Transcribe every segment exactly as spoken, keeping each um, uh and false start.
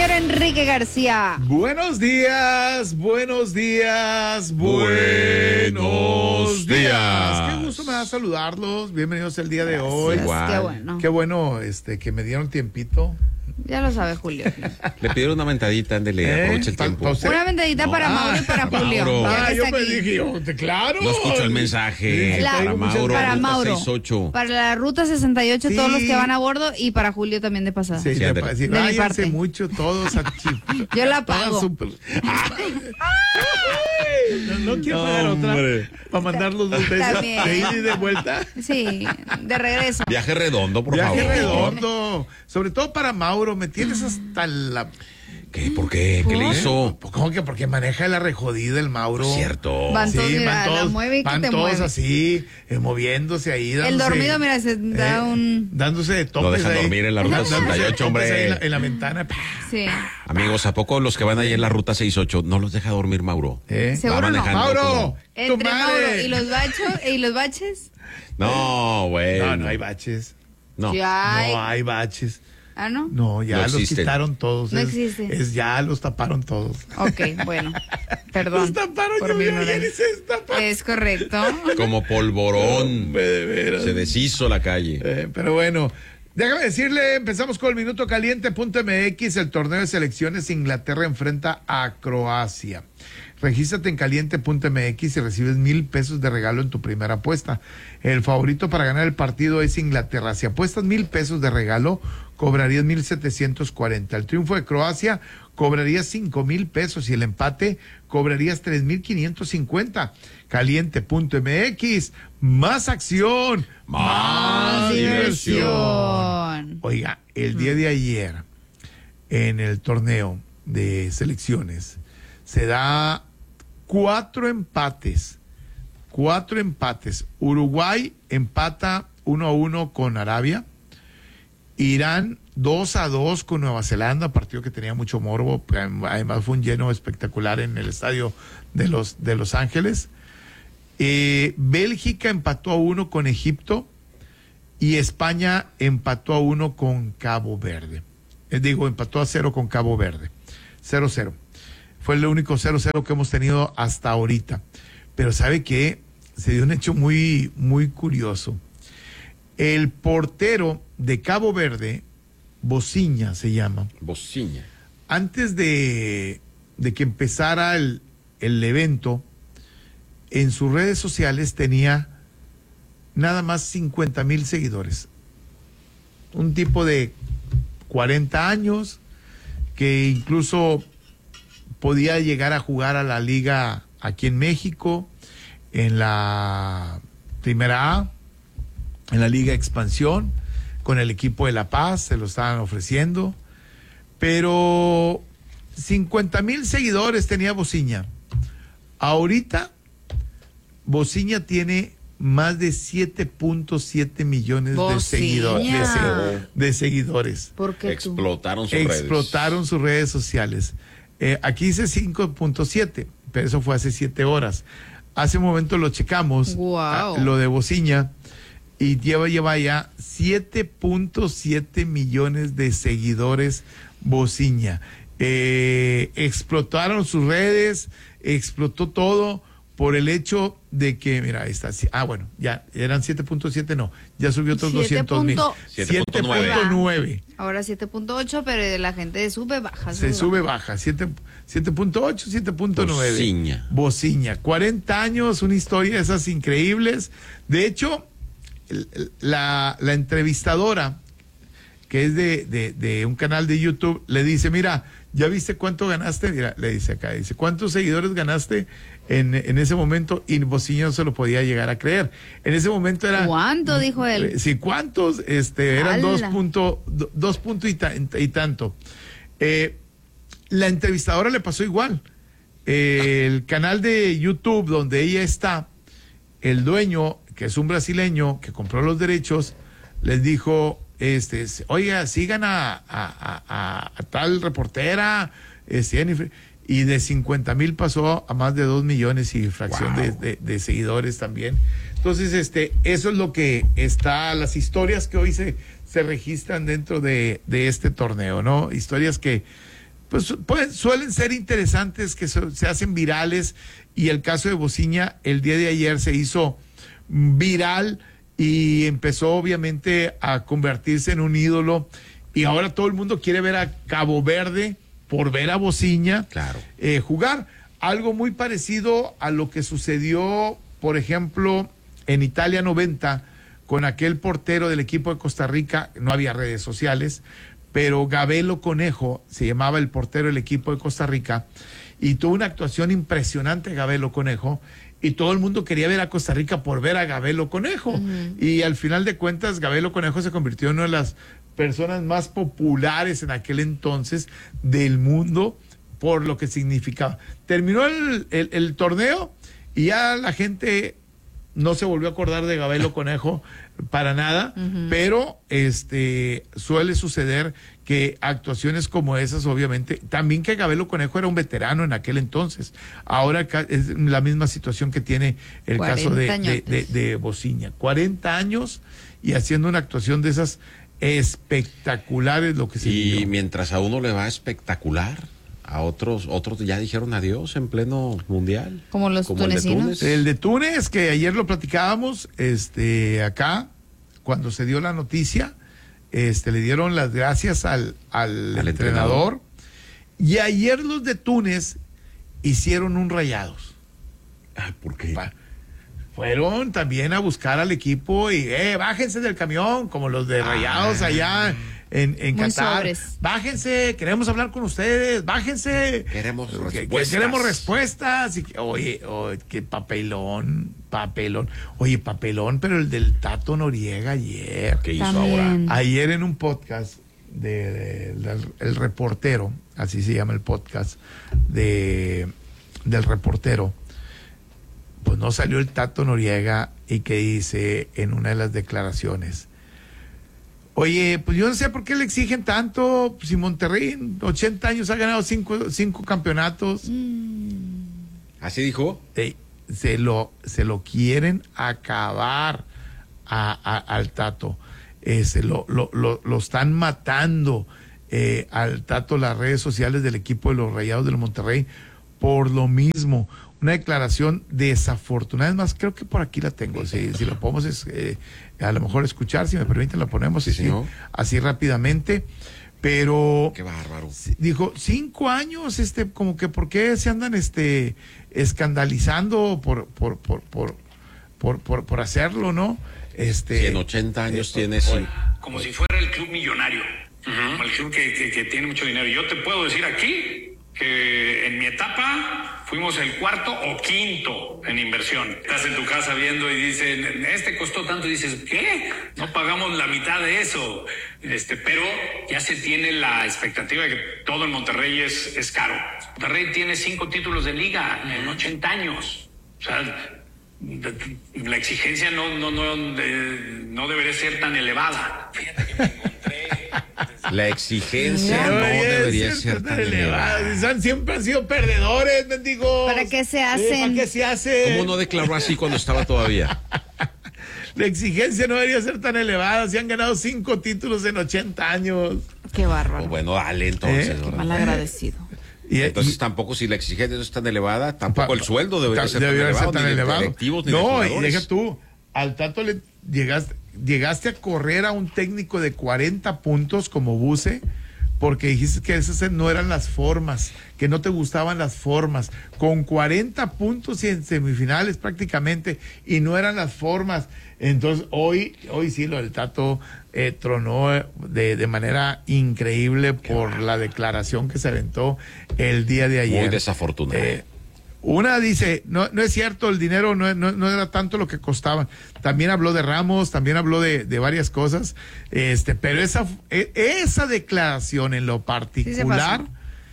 Señor Enrique García. Buenos días, buenos días, buenos días. Qué gusto me da saludarlos. Bienvenidos el día de Gracias, hoy. Qué bueno. Qué bueno este, que me dieron tiempito. Ya lo sabe Julio. Le pidieron una mentadita, ándele, ¿Eh? aproveche el Pa- tiempo. pa usted. Una vendedita No. para Mauro y para Ah, Julio. Mauro. ya que Ah, yo está me aquí. dije, yo, te- claro. No escucho el mensaje. Sí, La- para Mauro, para ruta Mauro. sesenta y ocho. Para la ruta sesenta y ocho, Sí. todos los que van a bordo, y para Julio también de pasada. Sí, Sí, de, ándale. pa- sí, De mi váyanse parte. mucho todos a Chip- Yo la todas pago. super- No, no quiero pagar Hombre. otra para mandarlos dos veces También. de ida y de vuelta. Sí, de regreso. Viaje redondo, por Viaje favor. redondo, sobre todo para Mauro, me tienes hasta la... ¿Qué? ¿Por qué? ¿Qué le ¿Por? hizo? ¿Cómo que? Porque maneja la rejodida el Mauro. Cierto. Van Sí, todos, mira, van la todos, mueve y que van te todos mueve. así, eh, moviéndose ahí. El dándose, dormido, mira, se da eh, un... Dándose de topes Lo dejan ahí. dormir en la ruta Dándose sesenta y ocho, de topes hombre. ahí En la, en la ventana. Sí. Amigos, ¿a poco los que van ahí en la ruta sesenta y ocho no los deja dormir Mauro? ¿Eh? Seguro Va no. manejando ¡Mauro! como- ¡Tu Entre Mauro madre! y los bachos y los baches. No, güey. No, no hay baches. No. Ya hay. No hay baches. Ah, ¿no? No, ya No los existen. quitaron todos. No es, existen. Es, ya los taparon todos. Ok, bueno. Perdón. Los taparon, por yo mi vi ayer ignorancia. y se destaparon. Es correcto. Como polvorón. Hombre, de veras. Se deshizo la calle. Eh, pero bueno, déjame decirle, empezamos con el minuto caliente punto m x, el torneo de selecciones. Inglaterra enfrenta a Croacia. Regístrate en caliente punto m x y recibes mil pesos de regalo en tu primera apuesta. El favorito para ganar el partido es Inglaterra. Si apuestas mil pesos de regalo, cobrarías mil setecientos cuarenta. El triunfo de Croacia, cobrarías cinco mil pesos, y el empate cobrarías tres mil quinientos cincuenta. caliente punto m x, más acción, más diversión. Oiga, el día de ayer, en el torneo de selecciones, se da cuatro empates, cuatro empates. Uruguay empata uno a uno con Arabia. Irán dos a dos con Nueva Zelanda, partido que tenía mucho morbo. Además fue un lleno espectacular en el estadio de Los, de Los Ángeles. Eh, Bélgica empató a uno con Egipto y España empató a uno con Cabo Verde. Eh, digo, empató a cero con Cabo Verde. cero cero. Fue el único cero cero que hemos tenido hasta ahorita. Pero ¿sabe qué? Se dio un hecho muy, muy curioso. El portero de Cabo Verde, Bociña se llama, Bociña. antes de, de que empezara el, el evento, en sus redes sociales tenía nada más cincuenta mil seguidores. Un tipo de cuarenta años que incluso podía llegar a jugar a la liga aquí en México, en la Primera A, en la Liga Expansión, con el equipo de La Paz, se lo estaban ofreciendo, pero cincuenta mil seguidores tenía Bociña. Ahorita, Bociña tiene más de siete punto siete millones de, Bociña. seguidor- de, se- de seguidores. Porque tú. Explotaron sus redes. Explotaron sus redes sociales. Eh, aquí dice cinco punto siete, pero eso fue hace siete horas. Hace un momento lo checamos, Guau. a- lo de Bociña, y lleva, lleva ya siete punto siete millones de seguidores Bociña. Eh, explotaron sus redes, explotó todo por el hecho de que, mira, ahí está. sí, Ah, bueno, ya eran siete punto siete, no, ya subió otros siete doscientos mil. punto- siete punto nueve. siete punto nueve. Ahora siete punto ocho, pero la gente sube, baja. Se sube, baja. siete punto ocho, siete punto nueve. Bociña. Bociña. cuarenta años, una historia de esas increíbles. De hecho, el- el- la, la entrevistadora, que es de, de, de un canal de YouTube, le dice, mira, ¿ya viste cuánto ganaste? Mira, le dice acá, dice, ¿cuántos seguidores ganaste en, en ese momento? Y Bociña no se lo podía llegar a creer. En ese momento era... ¿Cuánto? Dijo él. Sí, ¿cuántos? Este, eran ¡Hala! dos puntos, dos puntos y, ta- y tanto. Eh, la entrevistadora le pasó igual. Eh, el canal de YouTube donde ella está, el dueño, que es un brasileño que compró los derechos, les dijo, este, oiga, sigan a, a, a, a- a tal reportera, eh, Jennifer, y de cincuenta mil pasó a más de dos millones y fracción Wow. de, de, de seguidores también. Entonces, este, eso es lo que está, las historias que hoy se, se registran dentro de, de este torneo, ¿no? Historias que pues, pues suelen ser interesantes, que so, se hacen virales, y el caso de Bociña el día de ayer se hizo viral y empezó obviamente a convertirse en un ídolo, y ahora todo el mundo quiere ver a Cabo Verde por ver a Bociña claro. eh, jugar. Algo muy parecido a lo que sucedió, por ejemplo, en Italia noventa, con aquel portero del equipo de Costa Rica. No había redes sociales, pero Gabelo Conejo se llamaba el portero del equipo de Costa Rica, y tuvo una actuación impresionante Gabelo Conejo, y todo el mundo quería ver a Costa Rica por ver a Gabelo Conejo. Uh-huh. Y al final de cuentas, Gabelo Conejo se convirtió en una de las personas más populares en aquel entonces del mundo, por lo que significaba. Terminó el, el, el torneo y ya la gente no se volvió a acordar de Gabelo Conejo para nada, uh-huh. pero este suele suceder que actuaciones como esas, obviamente, también que Gabelo Conejo era un veterano en aquel entonces. Ahora es la misma situación que tiene el caso de, de, de, de Bociña. cuarenta años y haciendo una actuación de esas espectaculares, lo que se Y vivió. Mientras a uno le va espectacular, a otros otros ya dijeron adiós en pleno mundial. Como los como tunecinos. El de, el de Túnez, que ayer lo platicábamos, este, acá, cuando se dio la noticia, este, le dieron las gracias al, al, al entrenador, entrenador. Y ayer los de Túnez hicieron un Rayados. Ay, ¿por qué? Pa- Fueron también a buscar al equipo y, eh, bájense del camión, como los de Rayados Ah. allá en, en Muy Qatar. sobres. Bájense, queremos hablar con ustedes, bájense. Queremos Que- que respuestas. queremos respuestas. Y que, oye, oye, qué papelón, papelón. Oye, papelón, pero el del Tato Noriega ayer. ¿Qué hizo También. ahora? Ayer en un podcast de, de- del El Reportero, así se llama el podcast, de del Reportero, pues no salió el Tato Noriega y que dice en una de las declaraciones: oye, pues yo no sé por qué le exigen tanto, si Monterrey en ochenta años ha ganado cinco, cinco campeonatos. ¿Así dijo? Ey, se lo se lo quieren acabar a, a- al Tato. Eh, se lo, lo, lo, lo están matando eh, al Tato las redes sociales del equipo de los Rayados del Monterrey por lo mismo. Una declaración desafortunada. Es más, creo que por aquí la tengo. Si, si lo podemos es, eh, a lo mejor escuchar, si me permiten, la ponemos Sí, así, señor. así rápidamente. Pero Qué bárbaro. sí, dijo, cinco años, este, como que por qué se andan este escandalizando por, por, por, por, por, por, por hacerlo, ¿no? Este, Si en ochenta años eh, tienes... sí. Como si fuera el club millonario, como el club que, que, que tiene mucho dinero. Yo te puedo decir aquí que en mi etapa fuimos el cuarto o quinto en inversión. Estás en tu casa viendo y dicen, este costó tanto, y dices, ¿qué? No pagamos la mitad de eso. Este, pero ya se tiene la expectativa de que todo en Monterrey es, es caro. Monterrey tiene cinco títulos de liga en ochenta años. O sea, la exigencia no, no, no, de- no debería ser tan elevada. Fíjate que me encontré. La exigencia no no debería debería ser ser tan tan elevada. elevada. Han- Siempre han sido perdedores, mendigos. ¿Para qué se Sí, hacen? ¿Para qué se hacen? ¿Cómo no declaró así cuando estaba todavía? La exigencia no debería ser tan elevada. Si han ganado cinco títulos en ochenta años. Qué bárbaro. O bueno, dale entonces. ¿Eh? ¿verdad? Mal agradecido. Y, Entonces y- tampoco, si la exigencia no es tan elevada, tampoco Pa- el sueldo debería ta- ser tan debería elevado, ser tan ni de elevado. directivos, ni de No, y jugadores. deja tú, al Tato le llegaste, llegaste a correr a un técnico de cuarenta puntos como Buse, porque dijiste que esas no eran las formas, que no te gustaban las formas, con cuarenta puntos y en semifinales prácticamente, y no eran las formas. Entonces hoy, hoy sí lo del Tato eh, tronó de, de manera increíble por la declaración que se aventó el día de ayer. Muy desafortunado. Eh, una dice, no, no es cierto, el dinero no, no, no era tanto lo que costaba. También habló de Ramos, también habló de, de varias cosas, este, pero esa, e- esa declaración en lo particular,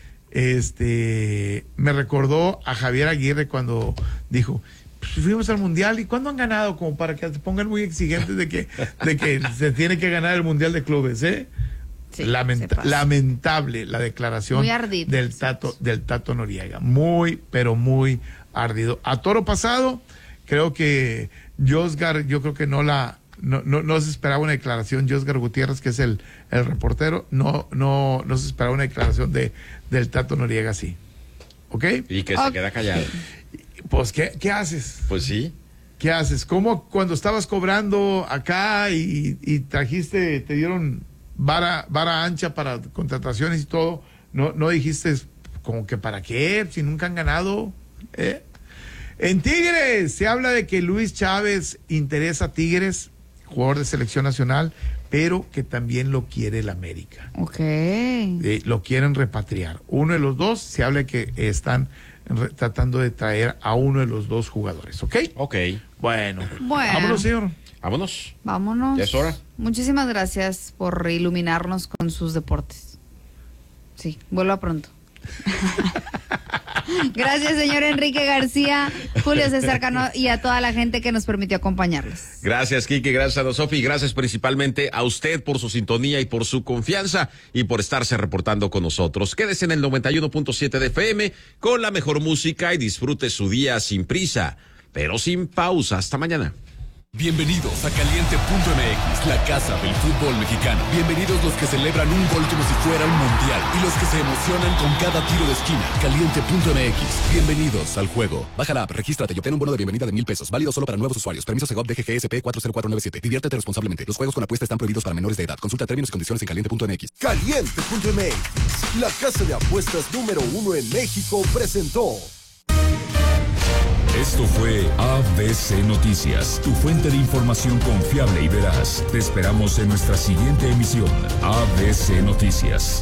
este, me recordó a Javier Aguirre cuando dijo, pues fuimos al mundial, ¿y cuándo han ganado? Como para que se pongan muy exigentes de que, de que se tiene que ganar el mundial de clubes, ¿eh? Sí, Lamenta- se pasa. lamentable la declaración Muy ardido. del Tato, del Tato Noriega. Muy, pero muy ardido. A toro pasado, creo que Josgar, yo creo que no la, no, no, no se esperaba una declaración. Josgar Gutiérrez, que es el, el reportero, no, no, no se esperaba una declaración de, del Tato Noriega así. ¿Ok? Y que se Ok. queda callado. Pues, ¿qué, qué haces? Pues sí. ¿Qué haces? ¿Cómo cuando estabas cobrando acá y, y trajiste, te dieron vara, vara ancha para contrataciones y todo, no, no dijiste como que para qué, si nunca han ganado? ¿Eh? En Tigres se habla de que Luis Chávez interesa a Tigres, jugador de selección nacional, pero que también lo quiere el América. Ok. Eh, lo quieren repatriar. Uno de los dos, se habla de que están re- tratando de traer a uno de los dos jugadores, ¿ok? Ok. Bueno. Bueno. Vámonos, señor. Vámonos. Vámonos. Ya es hora. Muchísimas gracias por iluminarnos con sus deportes. Sí, vuelva pronto. Gracias, señor Enrique García, Julio César Cano y a toda la gente que nos permitió acompañarles. Gracias, Kike, gracias a Don Sofi, y gracias principalmente a usted por su sintonía y por su confianza y por estarse reportando con nosotros. Quédese en el noventa y uno punto siete de F M con la mejor música y disfrute su día sin prisa, pero sin pausa. Hasta mañana. Bienvenidos a Caliente punto M X, la casa del fútbol mexicano. Bienvenidos los que celebran un gol como si fuera un mundial y los que se emocionan con cada tiro de esquina. Caliente punto M X, bienvenidos al juego. Baja la app, regístrate y obtén un bono de bienvenida de mil pesos, válido solo para nuevos usuarios. Permiso Segov D G G S P cuatro cero cuatro nueve siete. Diviértete responsablemente. Los juegos con apuesta están prohibidos para menores de edad. Consulta términos y condiciones en caliente punto M X. Caliente punto M X, la casa de apuestas número uno en México, presentó. Esto fue A B C Noticias, tu fuente de información confiable y veraz. Te esperamos en nuestra siguiente emisión, A B C Noticias.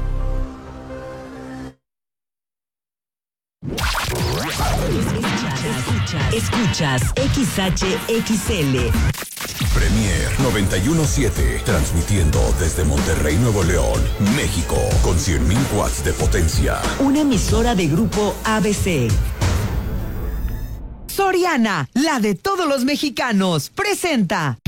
Escuchas, escuchas X H X L. Premier noventa y uno punto siete, transmitiendo desde Monterrey, Nuevo León, México, con cien mil watts de potencia. Una emisora de grupo A B C. Soriana, la de todos los mexicanos, presenta.